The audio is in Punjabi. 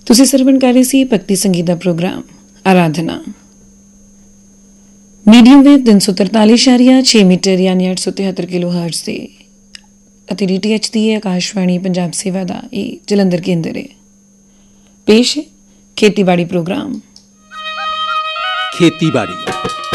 ਤੁਸੀਂ ਸਰਵਣ ਕਰ ਰਹੇ ਸੀ ਭਗਤੀ ਸੰਗੀਤ ਦਾ ਪ੍ਰੋਗਰਾਮ ਆਰਾਧਨਾ। ਮੀਡੀਅਮ ਵੇਵ 343.6 ਮੀਟਰ ਯਾਨੀ 873 ਕਿਲੋ ਹਰਟਜ਼ ਤੇ ਅਤੇ DTH ਦੀ ਆਕਾਸ਼ਵਾਣੀ ਪੰਜਾਬ ਸੇਵਾ ਦਾ ਇਹ ਜਲੰਧਰ ਕੇਂਦਰ ਹੈ। ਪੇਸ਼ ਹੈ ਖੇਤੀਬਾੜੀ ਪ੍ਰੋਗਰਾਮ। ਖੇਤੀਬਾੜੀ